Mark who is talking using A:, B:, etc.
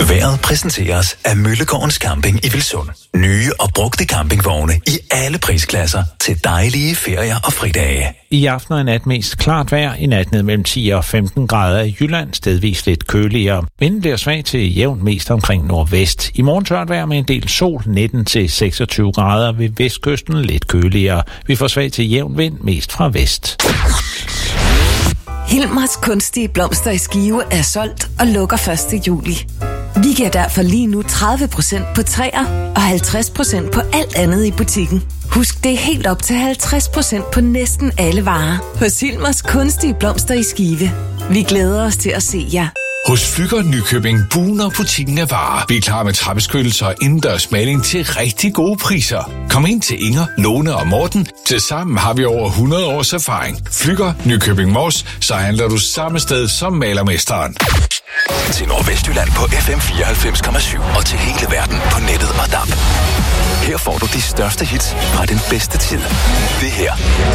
A: Vejret præsenteres af Møllegårdens Camping i Vilsund. Nye og brugte campingvogne i alle prisklasser til dejlige ferier og fridage.
B: I aften og i nat mest klart vejr. I nat ned mellem 10 og 15 grader i Jylland, stedvis lidt køligere. Vinden bliver svag til jævnt mest omkring nordvest. I morgen tørt vejr med en del sol, 19 til 26 grader ved vestkysten, lidt køligere. Vi får svag til jævn vind, mest fra vest.
C: Hilmers kunstige blomster i Skive er solgt og lukker 1. juli. Vi giver derfor lige nu 30% på træer og 50% på alt andet i butikken. Husk, det er helt op til 50% på næsten alle varer hos Hilmers kunstige blomster i Skive. Vi glæder os til at se jer.
D: Hos Flügger Nykøbing buner butikken af varer. Vi er klar med trappeskyttelser og indendørs maling til rigtig gode priser. Kom ind til Inger, Lone og Morten. Tilsammen har vi over 100 års erfaring. Flügger Nykøbing Mors, så handler du samme sted som malermesteren.
A: Til Nordvestjylland på FM 94,7 og til hele verden på nettet og DAB. Her får du de største hits fra den bedste tid. Det her